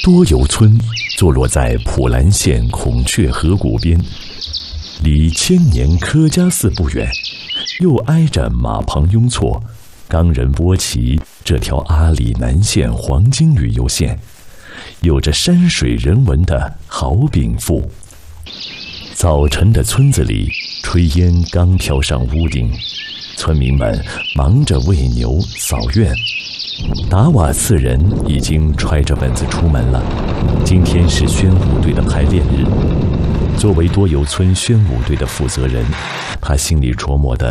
多油村坐落在普兰县孔雀河谷边，离千年科迦寺不远，又挨着马旁雍措、冈仁波齐这条阿里南线黄金旅游线，有着山水人文的好禀赋。早晨的村子里，炊烟刚飘上屋顶，村民们忙着喂牛扫院。达瓦次人已经揣着本子出门了。今天是宣武队的排练日。作为多油村宣武队的负责人，他心里琢磨的